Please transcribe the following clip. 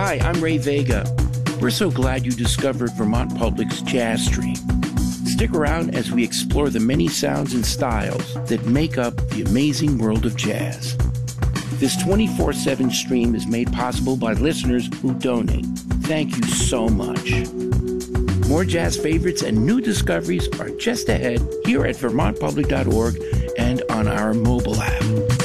Hi, I'm Ray Vega. We're so glad you discovered Vermont Public's Jazz Stream. Stick around as we explore the many sounds and styles that make up the amazing world of jazz. This 24/7 stream is made possible by listeners who donate. Thank you so much. More jazz favorites and new discoveries are just ahead here at vermontpublic.org and on our mobile app.